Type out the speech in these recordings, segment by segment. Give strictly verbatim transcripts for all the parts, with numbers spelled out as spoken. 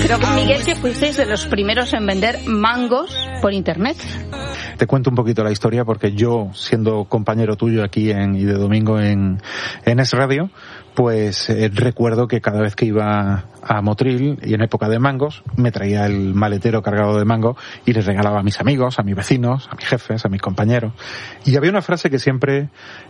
Pero Miguel, que fuisteis de los primeros en vender mangos por internet. Te cuento un poquito la historia porque yo, siendo compañero tuyo aquí en y de domingo en, en Es Radio, pues eh, recuerdo que cada vez que iba a Motril y en época de mangos, me traía el maletero cargado de mango y les regalaba a mis amigos, a mis vecinos, a mis jefes, a mis compañeros. Y había una frase que siempre,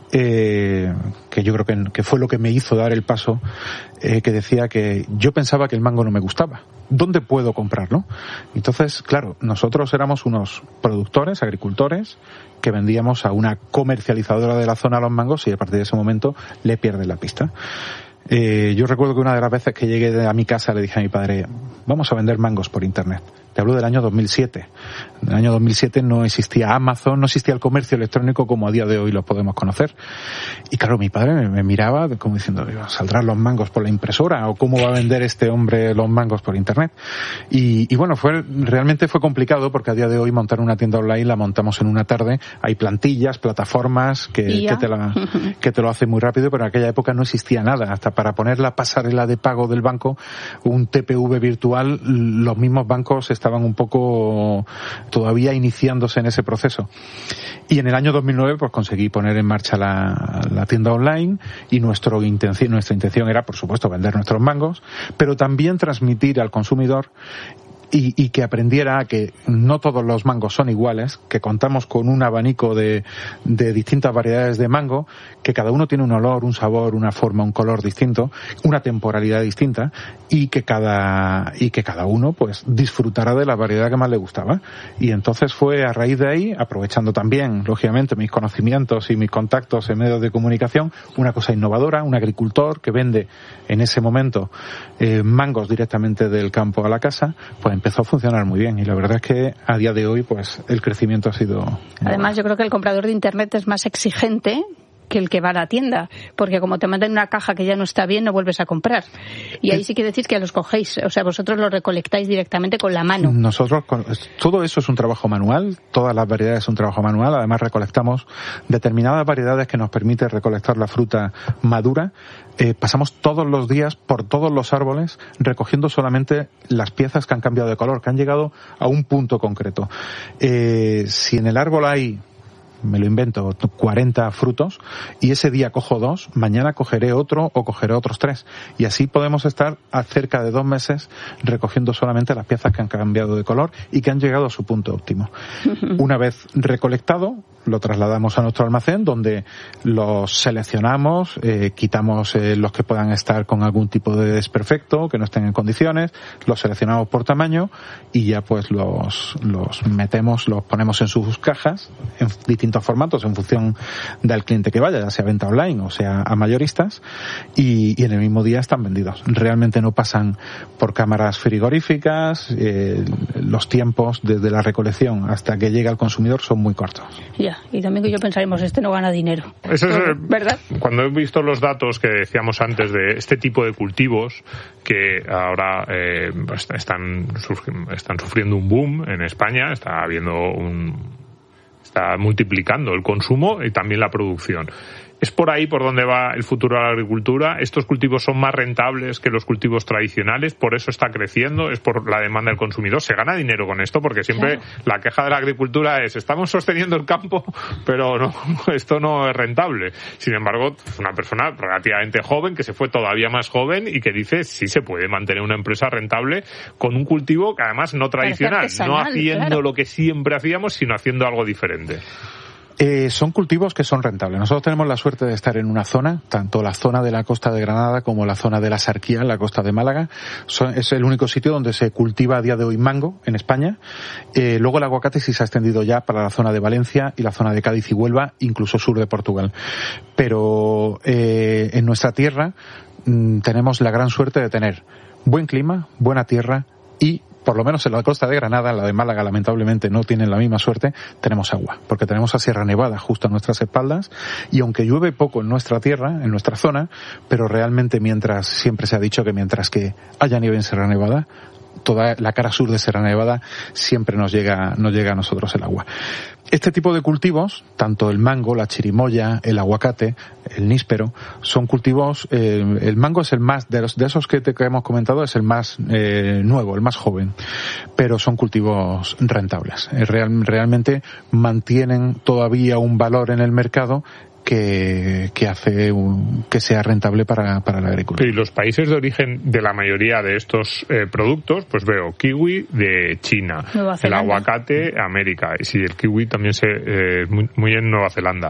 eh, que yo creo que, que fue lo que me hizo dar el paso, eh, que decía que yo pensaba que el mango no me gustaba. ¿Dónde puedo comprarlo? Entonces, claro, nosotros éramos unos productores, agricultores, que vendíamos a una comercializadora de la zona los mangos y a partir de ese momento le pierden la pista. Eh, yo recuerdo que una de las veces que llegué a mi casa le dije a mi padre, vamos a vender mangos por internet. Te hablo del año dos mil siete. En el año dos mil siete no existía Amazon, no existía el comercio electrónico como a día de hoy lo podemos conocer. Y claro, mi padre me, me miraba como diciendo, ¿saldrán los mangos por la impresora? ¿O cómo va a vender este hombre los mangos por internet? Y, y bueno, fue realmente fue complicado porque a día de hoy montar una tienda online la montamos en una tarde. Hay plantillas, plataformas que, que, te, la, que te lo hacen muy rápido, pero en aquella época no existía nada. Hasta para poner la pasarela de pago del banco, un T P V virtual, los mismos bancos estaban un poco todavía iniciándose en ese proceso. Y en el año dos mil nueve pues conseguí poner en marcha la, la tienda online y nuestro intención, nuestra intención era, por supuesto, vender nuestros mangos, pero también transmitir al consumidor Y, y que aprendiera a que no todos los mangos son iguales, que contamos con un abanico de, de distintas variedades de mango, que cada uno tiene un olor, un sabor, una forma, un color distinto, una temporalidad distinta, y que cada y que cada uno pues disfrutara de la variedad que más le gustaba. Y entonces fue a raíz de ahí, aprovechando también, lógicamente, mis conocimientos y mis contactos en medios de comunicación, una cosa innovadora, un agricultor que vende en ese momento eh, mangos directamente del campo a la casa, pues empezó a funcionar muy bien y la verdad es que a día de hoy pues el crecimiento ha sido... Además yo creo que el comprador de internet es más exigente que el que va a la tienda, porque como te mandan una caja que ya no está bien, no vuelves a comprar. Y ahí sí que decís que los cogéis, o sea, vosotros los recolectáis directamente con la mano. Nosotros, todo eso es un trabajo manual, todas las variedades es un trabajo manual, además recolectamos determinadas variedades que nos permite recolectar la fruta madura. Eh, pasamos todos los días por todos los árboles recogiendo solamente las piezas que han cambiado de color, que han llegado a un punto concreto. Eh, si en el árbol hay, me lo invento, cuarenta frutos y ese día cojo dos, mañana cogeré otro o cogeré otros tres y así podemos estar a cerca de dos meses recogiendo solamente las piezas que han cambiado de color y que han llegado a su punto óptimo. Una vez recolectado, lo trasladamos a nuestro almacén donde los seleccionamos, eh, quitamos eh, los que puedan estar con algún tipo de desperfecto, que no estén en condiciones, los seleccionamos por tamaño y ya pues los, los metemos, los ponemos en sus cajas en distintos formatos en función del cliente que vaya, ya sea venta online o sea a mayoristas y, y en el mismo día están vendidos. Realmente no pasan por cámaras frigoríficas, eh, los tiempos desde la recolección hasta que llega al consumidor son muy cortos. Ya, y también que yo pensaremos, este no gana dinero. Eso es, ¿verdad? Cuando he visto los datos que decíamos antes de este tipo de cultivos que ahora eh, están, están sufriendo un boom en España, está habiendo un está multiplicando el consumo y también la producción. ¿Es por ahí por donde va el futuro de la agricultura? ¿Estos cultivos son más rentables que los cultivos tradicionales? ¿Por eso está creciendo? ¿Es por la demanda del consumidor? ¿Se gana dinero con esto? Porque siempre claro, la queja de la agricultura es estamos sosteniendo el campo, pero no, esto no es rentable. Sin embargo, una persona relativamente joven, que se fue todavía más joven y que dice sí se puede mantener una empresa rentable con un cultivo que además no tradicional, no haciendo claro, lo que siempre hacíamos, sino haciendo algo diferente. Eh, son cultivos que son rentables. Nosotros tenemos la suerte de estar en una zona, tanto la zona de la costa de Granada como la zona de la Sarquía, la costa de Málaga. Son, es el único sitio donde se cultiva a día de hoy mango en España. Eh, luego el aguacate sí se ha extendido ya para la zona de Valencia y la zona de Cádiz y Huelva, incluso sur de Portugal. Pero eh, en nuestra tierra mmm, tenemos la gran suerte de tener buen clima, buena tierra y por lo menos en la costa de Granada, la de Málaga lamentablemente no tienen la misma suerte, tenemos agua, porque tenemos a Sierra Nevada justo a nuestras espaldas y aunque llueve poco en nuestra tierra, en nuestra zona, pero realmente mientras, siempre se ha dicho que mientras que haya nieve en Sierra Nevada, toda la cara sur de Sierra Nevada siempre nos llega, nos llega a nosotros el agua. Este tipo de cultivos, tanto el mango, la chirimoya, el aguacate, el níspero, son cultivos, eh, el mango es el más, de los de esos que te que hemos comentado, es el más eh, nuevo, el más joven, pero son cultivos rentables. Real, realmente mantienen todavía un valor en el mercado que, que hace un, que sea rentable para, para la agricultura. Y los países de origen de la mayoría de estos eh, productos, pues veo kiwi de China, el aguacate América, y sí, el kiwi también se eh, muy, muy en Nueva Zelanda,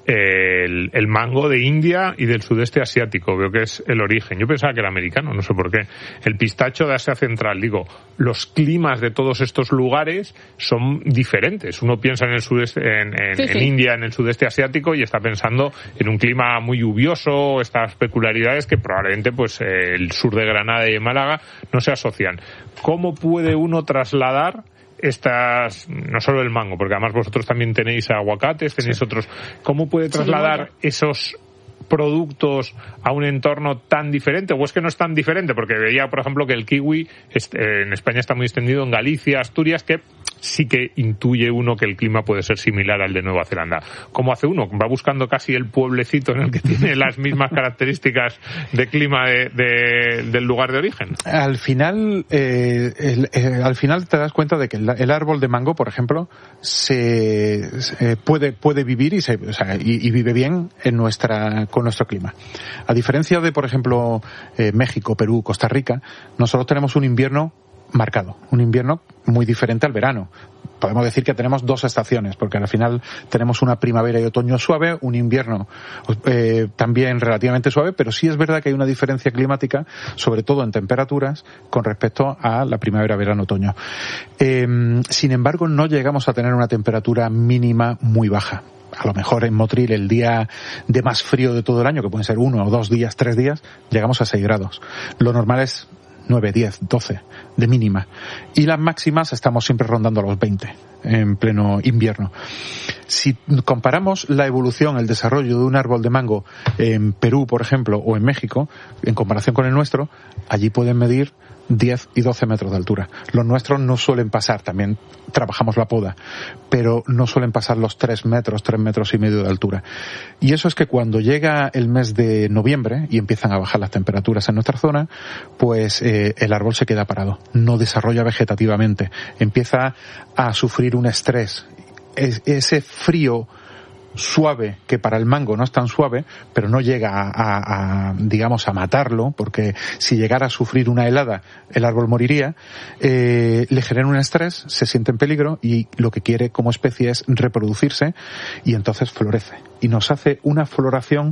el, el mango de India y del sudeste asiático, veo que es el origen. Yo pensaba que era americano, no sé por qué. El pistacho de Asia Central, digo, los climas de todos estos lugares son diferentes. Uno piensa en el sudeste, en, en, sí, sí. en India, en el sudeste asiático, y está pensando pensando en un clima muy lluvioso, estas peculiaridades que probablemente pues eh, el sur de Granada y de Málaga no se asocian. ¿Cómo puede uno trasladar estas, no solo el mango, porque además vosotros también tenéis aguacates, tenéis sí. otros, ¿cómo puede trasladar sí, esos productos a un entorno tan diferente? ¿O es que no es tan diferente? Porque veía, por ejemplo, que el kiwi en España está muy extendido, en Galicia, Asturias, que sí que intuye uno que el clima puede ser similar al de Nueva Zelanda. ¿Cómo hace uno? ¿Va buscando casi el pueblecito en el que tiene las mismas características de clima de, de, del lugar de origen? Al final, eh, el, eh, al final te das cuenta de que el, el árbol de mango, por ejemplo, se, se puede puede vivir y, se, o sea, y, y vive bien en nuestra con nuestro clima. A diferencia de, por ejemplo, eh, México, Perú, Costa Rica, nosotros tenemos un invierno marcado, un invierno muy diferente al verano. Podemos decir que tenemos dos estaciones, porque al final tenemos una primavera y otoño suave, un invierno eh, también relativamente suave, pero sí es verdad que hay una diferencia climática, sobre todo en temperaturas, con respecto a la primavera, verano, otoño. Eh, sin embargo, no llegamos a tener una temperatura mínima muy baja. A lo mejor en Motril el día de más frío de todo el año, que pueden ser uno o dos días, tres días, llegamos a seis grados. Lo normal es nueve, diez, doce de mínima. Y las máximas estamos siempre rondando los veinte en pleno invierno. Si comparamos la evolución, el desarrollo de un árbol de mango en Perú, por ejemplo, o en México, en comparación con el nuestro, allí pueden medir diez y doce metros de altura. Los nuestros no suelen pasar, también trabajamos la poda, pero no suelen pasar los tres metros, tres metros y medio de altura. Y eso es que cuando llega el mes de noviembre y empiezan a bajar las temperaturas en nuestra zona, pues eh, el árbol se queda parado, no desarrolla vegetativamente, empieza a sufrir un estrés. Es, ese frío suave, que para el mango no es tan suave, pero no llega a, a, a digamos, a matarlo, porque si llegara a sufrir una helada, el árbol moriría, eh, le genera un estrés, se siente en peligro y lo que quiere como especie es reproducirse y entonces florece. Y nos hace una floración,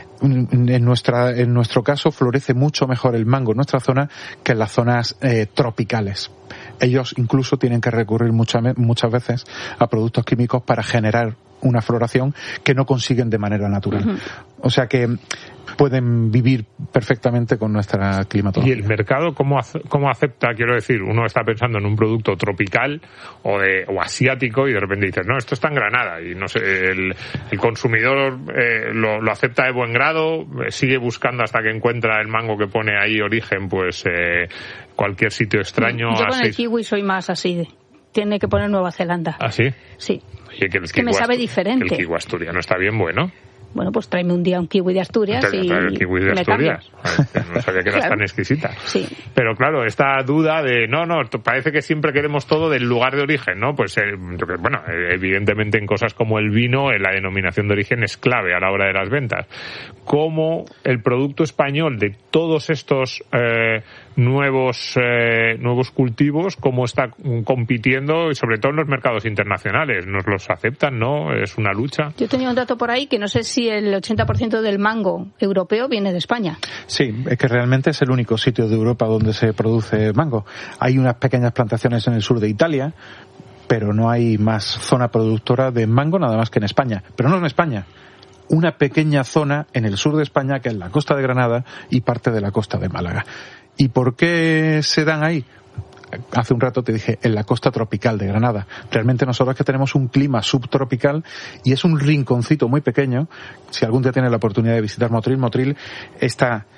en nuestra, en nuestro caso, florece mucho mejor el mango en nuestra zona que en las zonas eh, tropicales. Ellos incluso tienen que recurrir muchas, muchas veces a productos químicos para generar una floración que no consiguen de manera natural. Uh-huh. O sea que pueden vivir perfectamente con nuestra climatología. ¿Y el mercado cómo, cómo acepta? Quiero decir, uno está pensando en un producto tropical o de o asiático y de repente dices, no, esto está en Granada y no sé, el, el consumidor eh, lo, lo acepta de buen grado, eh, sigue buscando hasta que encuentra el mango que pone ahí origen, pues eh, cualquier sitio extraño. Yo con así. El kiwi soy más así de... Tiene que poner Nueva Zelanda. ¿Ah, sí? Sí. Oye, que, el es que me sabe diferente. Que el kiwi asturiano está bien bueno. Bueno, pues tráeme un día un kiwi de Asturias y el kiwi de Asturias. No sabía que eras claro. tan exquisita. Sí. Pero claro, esta duda de, no, no, parece que siempre queremos todo del lugar de origen, ¿no? Pues, eh, bueno, evidentemente en cosas como el vino, la denominación de origen es clave a la hora de las ventas. ¿Cómo el producto español de todos estos eh, nuevos eh, nuevos cultivos, cómo está compitiendo, y sobre todo en los mercados internacionales? ¿Nos los aceptan, no? ¿Es una lucha? Yo tenía un dato por ahí que no sé si el ochenta por ciento del mango europeo viene de España. Sí, es que realmente es el único sitio de Europa donde se produce mango. Hay unas pequeñas plantaciones en el sur de Italia, pero no hay más zona productora de mango nada más que en España. Pero no en España. Una pequeña zona en el sur de España, que es la costa de Granada y parte de la costa de Málaga. ¿Y por qué se dan ahí? Hace un rato te dije, en la costa tropical de Granada. Realmente nosotros que tenemos un clima subtropical y es un rinconcito muy pequeño. Si algún día tienes la oportunidad de visitar Motril, Motril está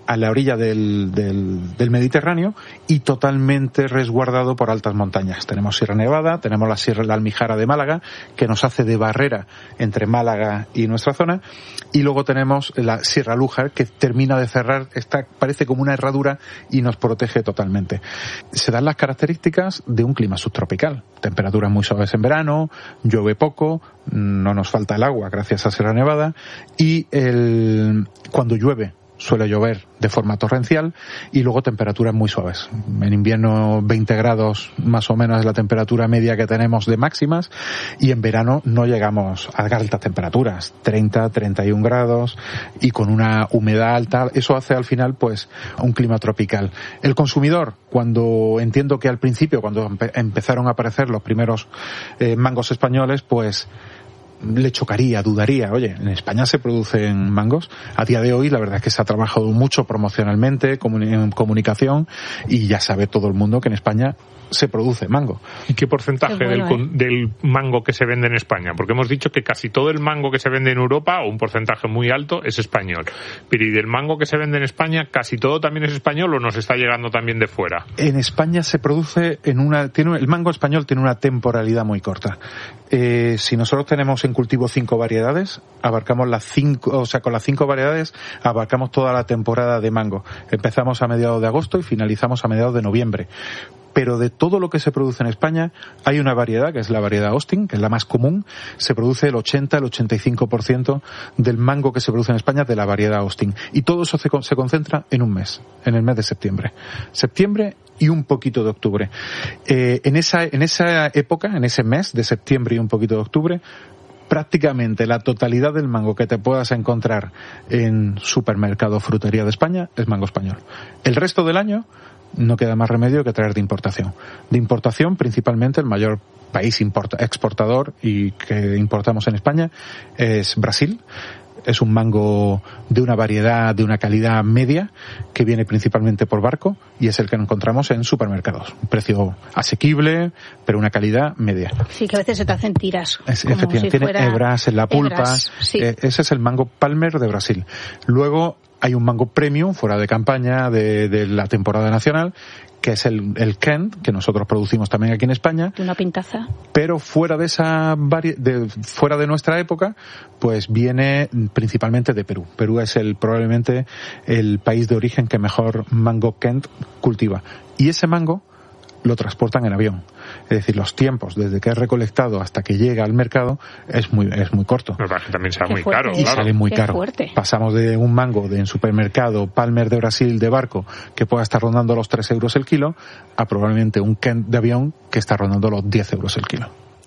a la orilla del, del, del Mediterráneo y totalmente resguardado por altas montañas. Tenemos Sierra Nevada, tenemos la Sierra la Almijara de Málaga, que nos hace de barrera entre Málaga y nuestra zona, y luego tenemos la Sierra Lújar, que termina de cerrar, está, parece como una herradura y nos protege totalmente. Se dan las características de un clima subtropical. Temperaturas muy suaves en verano, llueve poco, no nos falta el agua gracias a Sierra Nevada, y el, cuando llueve suele llover de forma torrencial y luego temperaturas muy suaves. En invierno veinte grados más o menos es la temperatura media que tenemos de máximas, y en verano no llegamos a altas temperaturas, treinta, treinta y un grados, y con una humedad alta. Eso hace al final pues un clima tropical. El consumidor, cuando entiendo que al principio, cuando empe- empezaron a aparecer los primeros eh, mangos españoles, pues le chocaría, dudaría. Oye, en España se producen mangos. A día de hoy la verdad es que se ha trabajado mucho promocionalmente, comuni- en comunicación, y ya sabe todo el mundo que en España se produce mango. ¿Y qué porcentaje Qué bueno, del, ¿eh? del mango que se vende en España? Porque hemos dicho que casi todo el mango que se vende en Europa, o un porcentaje muy alto, es español. Pero ¿y del mango que se vende en España, casi todo también es español o nos está llegando también de fuera? En España se produce en una, tiene, el mango español tiene una temporalidad muy corta. Eh, si nosotros tenemos en cultivo cinco variedades, abarcamos las cinco, o sea, con las cinco variedades abarcamos toda la temporada de mango. Empezamos a mediados de agosto y finalizamos a mediados de noviembre. Pero de todo lo que se produce en España, hay una variedad, que es la variedad Austin, que es la más común. Se produce el ochenta, el ochenta y cinco por ciento del mango que se produce en España de la variedad Austin. Y todo eso se, se concentra en un mes, en el mes de septiembre. Septiembre y un poquito de octubre. Eh, en esa, en esa época, en ese mes de septiembre y un poquito de octubre, prácticamente la totalidad del mango que te puedas encontrar en supermercado, frutería de España, es mango español. El resto del año no queda más remedio que traer de importación. De importación, principalmente, el mayor país importa, exportador y que importamos en España es Brasil. Es un mango de una variedad, de una calidad media, que viene principalmente por barco y es el que encontramos en supermercados. Un precio asequible, pero una calidad media. Sí, que a veces se te hacen tiras. Es, como efectivamente, si tiene fuera hebras en la pulpa. hebras, sí. Eh, ese es el mango Palmer de Brasil. Luego hay un mango premium, fuera de campaña, de, de la temporada nacional, que es el, el Kent, que nosotros producimos también aquí en España. De una pintaza. Pero fuera de esa vari- de, fuera de nuestra época, pues viene principalmente de Perú. Perú es el probablemente el país de origen que mejor mango Kent cultiva. Y ese mango lo transportan en avión. Es decir, los tiempos desde que es recolectado hasta que llega al mercado es muy es muy corto. Me parece que también sea Qué muy fuerte, caro, ¿eh? Y claro. sale muy Qué caro. fuerte. Pasamos de un mango de en supermercado Palmer de Brasil de barco que pueda estar rondando los tres euros el kilo a probablemente un Kent de avión que está rondando los diez euros el kilo.